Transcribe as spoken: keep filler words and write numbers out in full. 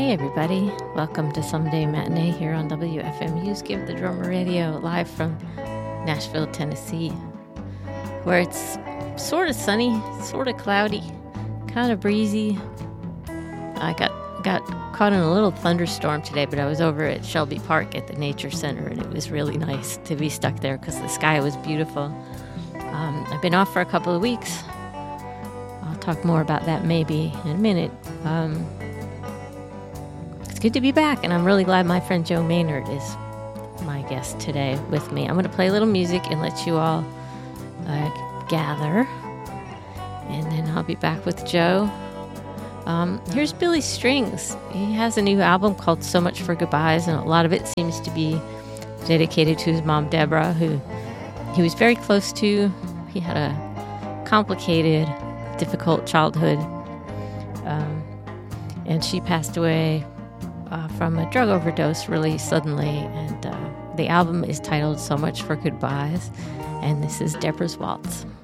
Hey everybody, welcome to Someday Matinee here on W F M U's Give the Drummer Radio, live from Nashville, Tennessee, where it's sort of sunny, sort of cloudy, kind of breezy. I got got caught in a little thunderstorm today, but I was over at Shelby Park at the Nature Center, and it was really nice to be stuck there because the sky was beautiful. Um, I've been off for a couple of weeks. I'll talk more about that maybe in a minute. Um, it's good to be back, and I'm really glad my friend Joe Maynard is my guest today with me. I'm going to play a little music and let you all uh, gather, and then I'll be back with Joe. Um, here's Billy Strings. He has a new album called So Much for Goodbyes, and a lot of it seems to be dedicated to his mom, Deborah, who he was very close to. He had a complicated, difficult childhood, um, and she passed away uh, from a drug overdose really suddenly, and uh, the album is titled So Much for Goodbyes, and this is Deborah's Waltz.